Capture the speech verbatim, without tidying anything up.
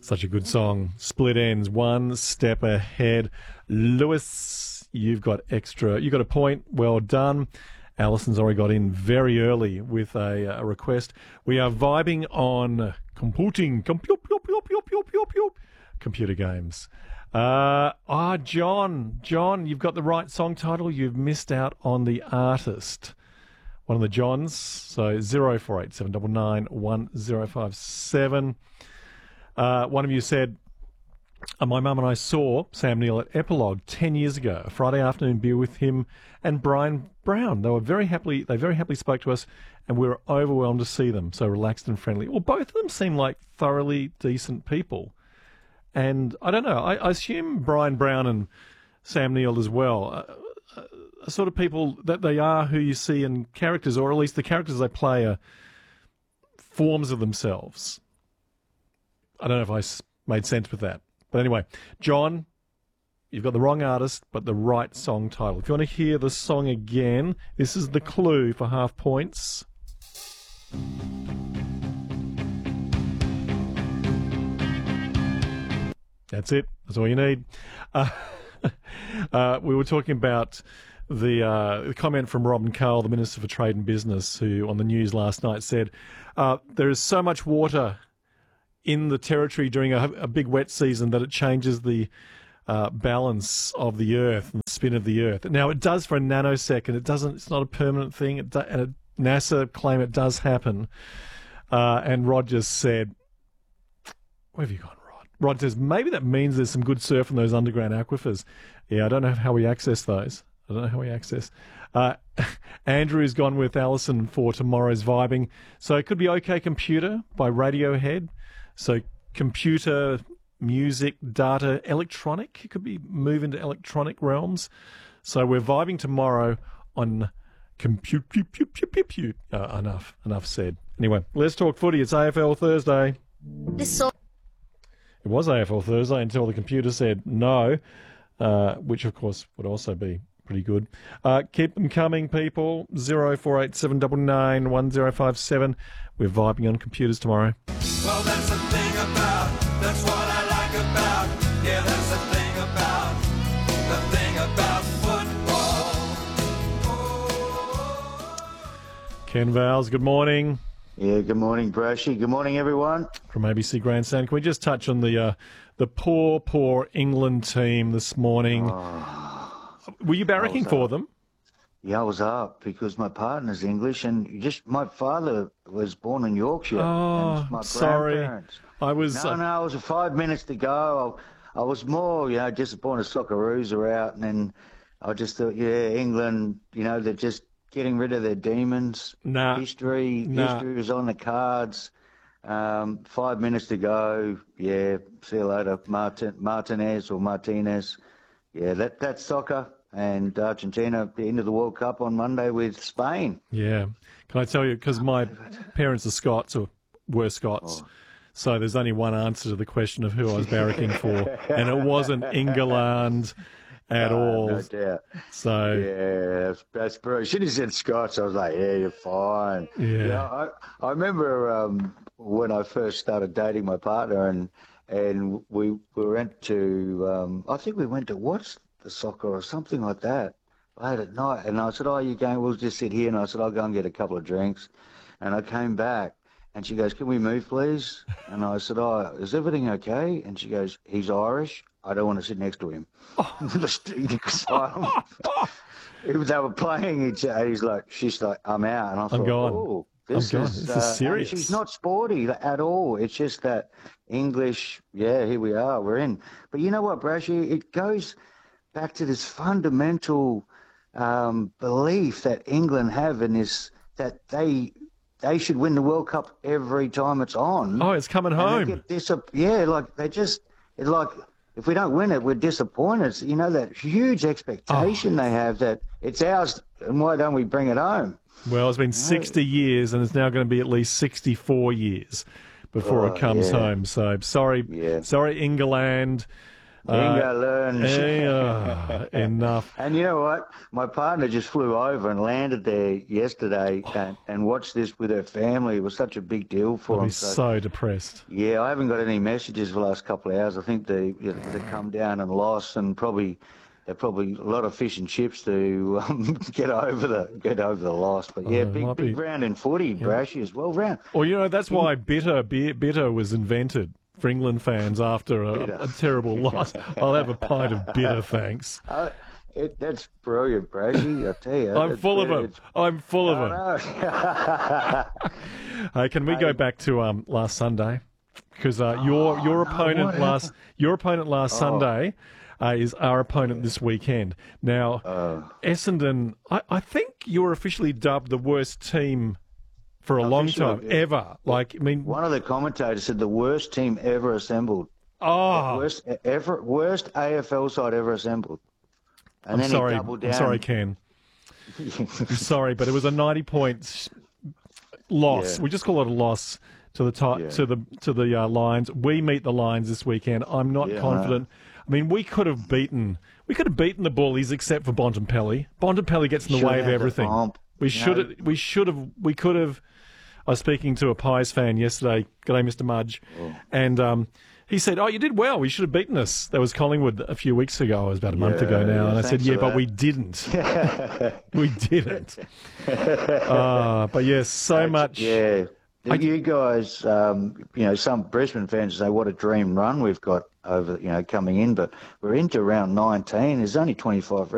Such a good song. Split Ends, one step ahead. Lewis, you've got extra. You got a point. Well done. Alison's already got in very early with a, a request. We are vibing on computing, computer, computer games. Uh, ah, John, John, you've got the right song title. You've missed out on the artist. One of the Johns. So zero four eight seven nine nine one zero five seven. Uh, one of you said, uh, my mum and I saw Sam Neill at Epilogue ten years ago, a Friday afternoon beer with him and Brian Brown. They were very happily, they very happily spoke to us, and we were overwhelmed to see them, so relaxed and friendly. Well, both of them seem like thoroughly decent people. And I don't know, I, I assume Brian Brown and Sam Neill as well uh, are sort of people that they are who you see in characters, or at least the characters they play are forms of themselves. I don't know if I s- made sense with that. But anyway, John, you've got the wrong artist, but the right song title. If you want to hear the song again, this is the clue for half points. That's it. That's all you need. Uh, uh, we were talking about the, uh, the comment from Robin Carl, the Minister for Trade and Business, who on the news last night said, uh, there is so much water in the territory during a, a big wet season that it changes the uh, balance of the Earth and the spin of the Earth. Now, it does for a nanosecond. It doesn't. It's not a permanent thing. It do, and it, NASA claim it does happen. Uh, and Rod just said, where have you gone, Rod? Rod says, maybe that means there's some good surf in those underground aquifers. Yeah, I don't know how we access those. I don't know how we access. Uh, Andrew's gone with Alison for tomorrow's vibing. So it could be OK Computer by Radiohead. So computer, music, data, electronic. It could be move into electronic realms. So we're vibing tomorrow on compute. compute. Uh, enough, enough said. Anyway, let's talk footy. It's A F L Thursday. This song. It was A F L Thursday until the computer said no, uh, which of course would also be pretty good. Uh, keep them coming, people. zero four eight seven nine nine one zero five seven. We're vibing on computers tomorrow. Well, that's the thing about, that's what I like about, yeah, that's the thing about, the thing about football. Ken Vowles, good morning. Yeah, good morning, Brashy. Good morning, everyone. From A B C Grandstand. Can we just touch on the uh, the poor, poor England team this morning? Oh, Were you barracking for them? Yeah, I was up because my partner's English, and just my father was born in Yorkshire. Oh, and my sorry. grandparents. I was. No, uh, no, it was five minutes to go. I, I was more, you know, disappointed Socceroos are out, and then I just thought, yeah, England, you know, they're just getting rid of their demons. Nah. History, Nah. history was on the cards. Um, five minutes to go. Yeah, see you later, Martin, Martinez or Martinez. Yeah, that that's soccer. And Argentina into the World Cup on Monday with Spain. Yeah. Can I tell you, because my parents are Scots, or were Scots, Oh. so there's only one answer to the question of who I was barracking for, and it wasn't England at No, all. No doubt. So, Yeah, that's, that's brilliant. She just said Scots. I was like, yeah, you're fine. Yeah. I, I remember um, when I first started dating my partner, and and we, we went to, um, I think we went to watch the soccer or something like that late at night. And I said, oh, you going? We'll just sit here. And I said, I'll go and get a couple of drinks. And I came back, and she goes, can we move, please? And I said, oh, is everything okay? And she goes, he's Irish. I don't want to sit next to him. So, they were playing each other. He's like, she's like, I'm out. And I thought, gone. oh, this I'm gone. is, This is uh, serious. and she's not sporty at all. It's just that English, yeah, here we are, we're in. But you know what, Brashy? It goes back to this fundamental um, belief that England have in this, that they they should win the World Cup every time it's on. oh, it's coming And they home. get disapp- yeah, like they just, it's like, if we don't win it, we're disappointed. You know, that huge expectation Oh. they have that it's ours, and why don't we bring it home? Well, it's been sixty years, and it's now going to be at least sixty-four years before Oh, it comes yeah. home. So, sorry, Yeah. sorry, England. Bingo learns. eh, uh, enough. And you know what? My partner just flew over and landed there yesterday and, and watched this with her family. It was such a big deal for I'll them. be so depressed. Yeah, I haven't got any messages for the last couple of hours. I think they you know, they come down and lost, and probably they're probably a lot of fish and chips to um, get over the get over the loss. But yeah, Uh, big might big be- round in footy, Brashy as well. Round. Well, you know, that's why bitter beer, bitter was invented for England fans after a, Bitter. a terrible loss. I'll have a pint of bitter, thanks. Uh, it, that's brilliant, Brashy. I tell you, I'm It's- full of them. it's- I'm full of them. I know. Hey, can we go back to um, last Sunday? Because uh, your your no, opponent what last happened? your opponent last Oh. Sunday uh, is our opponent this weekend. Now, Oh. Essendon, I, I think you were officially dubbed the worst team for a long Officially, time yeah. ever. Like, I mean, One of the commentators said the worst team ever assembled. oh, Worst ever, worst A F L side ever assembled. And I'm then sorry, he doubled I'm down. sorry, Ken. I'm sorry, but it was a ninety points loss. Yeah. We just call it a loss to the ti- Yeah. to the to the uh, Lions. We meet the Lions this weekend. I'm not Yeah, I confident. I mean, we could have beaten we could have beaten the Bullies except for Bontempelli. Bontempelli gets in the Should way of have the everything. bump. We You should know- have we should have we could have. I was speaking to a Pies fan yesterday. G'day, Mister Mudge, Oh. and um, he said, "Oh, you did well. We should have beaten us." That was Collingwood a few weeks ago. It was about a month Yeah, ago now, yeah, and I said, thanks "Yeah, for but that." we didn't. we didn't." uh, but yes, so much. Yeah. You guys, um, you know, some Brisbane fans say what a dream run we've got over, you know, coming in, but we're into round nineteen. There's only twenty-five